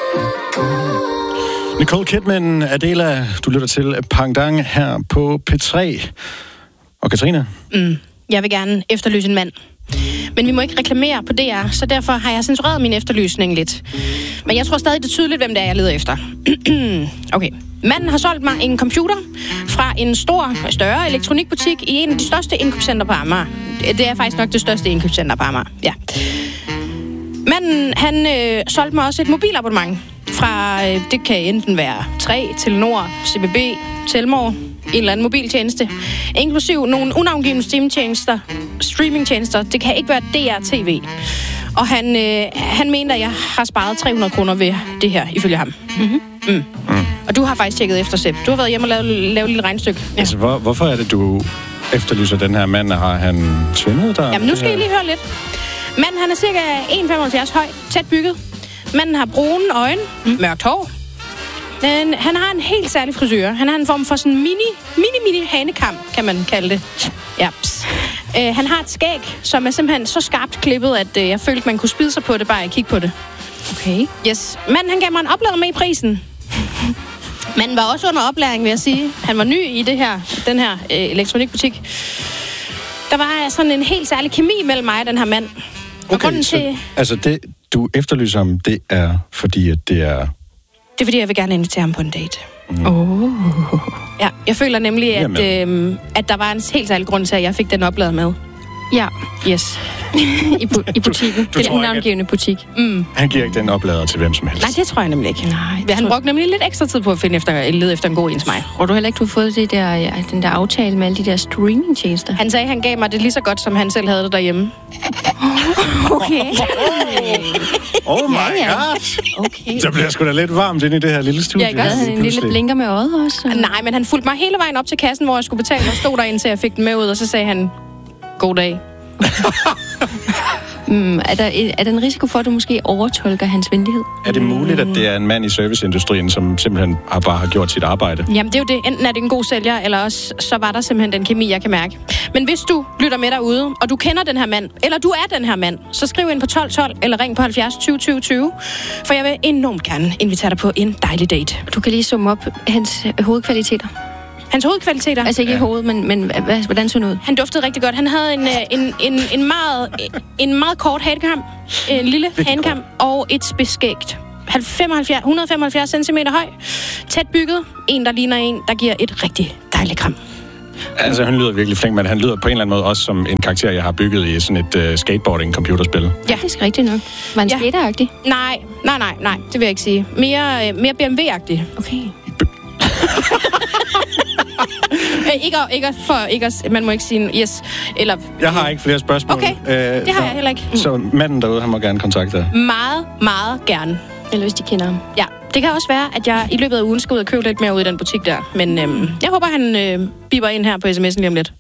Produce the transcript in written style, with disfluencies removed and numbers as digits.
Nicole Kidman, Adela, du lytter til Pangdang her på P3. Og Katrine? Jeg vil gerne efterlyse en mand. Men vi må ikke reklamere på DR, så derfor har jeg censureret min efterlysning lidt. Men jeg tror stadig, det er tydeligt, hvem det er, jeg leder efter. Okay. Manden har solgt mig en computer fra en større elektronikbutik i en af de største indkøbscenter på Amager. Det er faktisk nok det største indkøbscenter på Amager, ja. Manden, han solgte mig også et mobilabonnement fra, det kan enten være 3, Telenor, CBB, Telmor, en eller anden mobiltjeneste, inklusiv nogle unavngivne streamingtjenester. Det kan ikke være DR-TV. Og han mener, at jeg har sparet 300 kroner ved det her, ifølge ham. Og du har faktisk tjekket efter, Sepp. Du har været hjemme og lave et lille regnestykke. Ja. Altså, hvorfor er det, du efterlyser den her mand? Har han svindlet dig? Jamen, nu skal I lige høre lidt. Manden, han er cirka 1,75 høj, tæt bygget. Manden har brune øjne, mørkt hår. Han har en helt særlig frisyr. Han har en form for sådan mini hanekam, kan man kalde det. Ja. Han har et skæg, som er simpelthen så skarpt klippet, at jeg følte, man kunne spide sig på det, bare at kigge på det. Okay. Yes. Manden, han gav mig en oplader med i prisen. Manden var også under oplæring, vil jeg sige. Han var ny i den her elektronikbutik. Der var sådan en helt særlig kemi mellem mig og den her mand. Okay, altså det, du efterlyser ham, det er fordi, at det er... Det er fordi, jeg vil gerne invitere ham på en date. Ja, jeg føler nemlig, at der var en helt særlig grund til, at jeg fik den oplader med. Ja. Yes. I butikken. Det er en unavngivende butik. Han giver ikke den oplader til hvem som helst. Nej, det tror jeg nemlig ikke. Nej, han brugte nemlig lidt ekstra tid på at lede efter en god en til mig. Tror du heller ikke, du har fået den der aftale med alle de der streamingtjenester? Han sagde, at han gav mig det lige så godt, som han selv havde det derhjemme. Okay. Oh my god. Okay. Så bliver jeg sgu da lidt varmt inde i det her lille studie. Jeg gør en lille blinker med øjet også. Nej, men han fulgte mig hele vejen op til kassen, hvor jeg skulle betale, og stod derinde, til jeg fik den med ud, og så sagde han, god dag. Er der en risiko for, at du måske overtolker hans venlighed? Er det muligt, at det er en mand i serviceindustrien, som simpelthen bare har gjort sit arbejde? Jamen, det er jo det. Enten er det en god sælger, eller også så var der simpelthen den kemi, jeg kan mærke. Men hvis du lytter med derude, og du kender den her mand, eller du er den her mand, så skriv ind på 1212, eller ring på 70 20 20 20, for jeg vil enormt gerne invitere dig på en dejlig date. Du kan lige summe op hans hovedkvaliteter. Hans hovedkvaliteter? Altså ikke i hovedet, men hvordan så noget? Han duftede rigtig godt. Han havde en meget kort hanekam, en lille hanekam og et spidsskægt. 175 cm høj, tæt bygget. En, der ligner en, der giver et rigtig dejligt kram. Altså, han lyder virkelig flink, men han lyder på en eller anden måde også som en karakter, jeg har bygget i sådan et skateboarding-computerspil. Ja, det er rigtigt nok. Var han skateragtig? Nej, det vil jeg ikke sige. Mere BMW-agtig. Okay. Man må ikke sige yes. Eller, jeg har ikke flere spørgsmål. Okay, det har jeg heller ikke. Så manden derude, han må gerne kontakte dig. Meget, meget gerne. Eller hvis de kender ham. Ja, det kan også være, at jeg i løbet af ugen skal ud og købe lidt mere ud i den butik der. Men jeg håber, han biber ind her på sms'en lige om lidt.